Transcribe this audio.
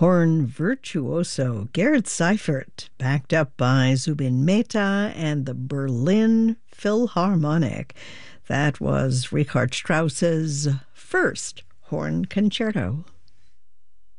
horn virtuoso Gerhard Seifert, backed up by Zubin Mehta and the Berlin Philharmonic. That was Richard Strauss's first horn concerto.